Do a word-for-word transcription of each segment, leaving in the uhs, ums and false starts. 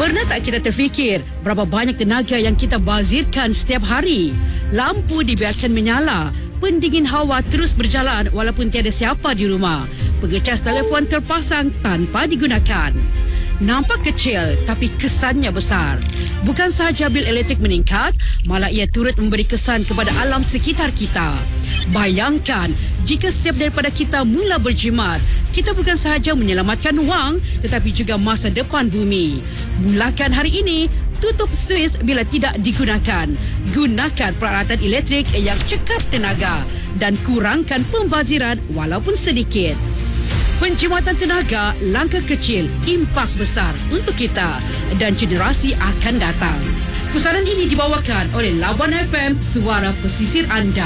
Pernah tak kita terfikir berapa banyak tenaga yang kita bazirkan setiap hari? Lampu dibiarkan menyala, pendingin hawa terus berjalan walaupun tiada siapa di rumah. Pengecas telefon terpasang tanpa digunakan. Nampak kecil tapi kesannya besar. Bukan sahaja bil elektrik meningkat, malah ia turut memberi kesan kepada alam sekitar kita. Bayangkan jika setiap daripada kita mula berjimat, kita bukan sahaja menyelamatkan wang tetapi juga masa depan bumi. Mulakan hari ini, tutup suis bila tidak digunakan. Gunakan peralatan elektrik yang cekap tenaga dan kurangkan pembaziran walaupun sedikit. Penjimatan tenaga, langkah kecil, impak besar untuk kita dan generasi akan datang. Pusaran ini dibawakan oleh Labuan F M, suara pesisir anda.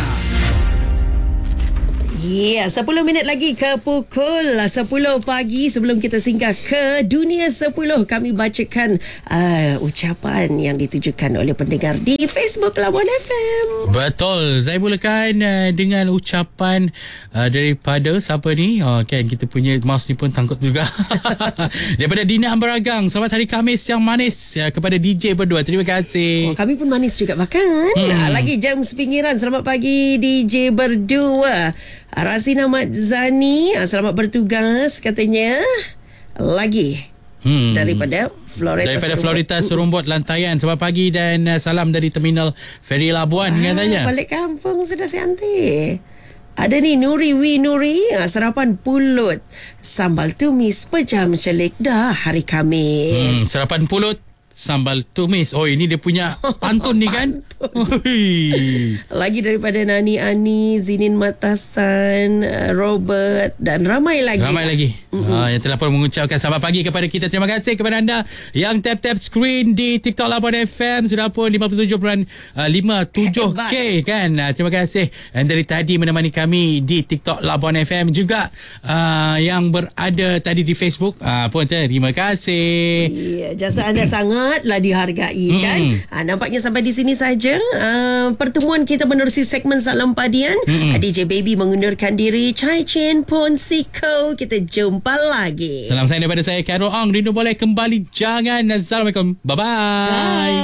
Ya, yeah, sepuluh minit lagi ke pukul sepuluh pagi. Sebelum kita singgah ke Dunia sepuluh, kami bacakan uh, ucapan yang ditujukan oleh pendengar di Facebook Labuan F M. Betul. Saya mulakan uh, dengan ucapan uh, daripada siapa ni? Oh, kan kita punya mouse ni pun tangkut juga. Daripada Dina Ambaragang. Selamat hari Khamis yang manis uh, kepada D J berdua. Terima kasih. Oh, kami pun manis juga bahkan. Hmm. Lagi jam sepinggiran. Selamat pagi D J berdua. Rasina Madzani, selamat bertugas katanya. Lagi hmm. daripada Florita Daripada Florita Serumbut Lantaian. Selamat pagi dan uh, salam dari Terminal Feri Labuan. ah, Katanya balik kampung sudah santai. Ada ni Nuri Wi Nuri, sarapan pulut sambal tumis pejam celik dah hari Khamis. hmm, Sarapan pulut sambal tumis. Oh, ini dia punya pantun ni kan. Lagi daripada Nani Ani, Zinin Matasan, Robert dan ramai lagi. Ramai lagi mm-hmm. uh, yang telah pun mengucapkan selamat pagi kepada kita. Terima kasih kepada anda yang tap-tap screen di TikTok Labuan F M. Sudah pun lima puluh tujuh perpuluhan lima tujuh K kan. Uh, terima kasih. Dan dari tadi menemani kami di TikTok Labuan F M juga uh, yang berada tadi di Facebook uh, pun terima kasih. Ya, jasa anda sangatlah dihargai kan. Mm. Uh, nampaknya sampai di sini saja uh, pertemuan kita menerusi segmen Salam Padian. Mm-hmm. D J Baby mengundurkan diri. Chai Chen Pon Siko. Kita jumpa lagi. Salam sayang daripada saya Carol Ong. Rindu boleh kembali jangan. Assalamualaikum. Bye-bye. Bye.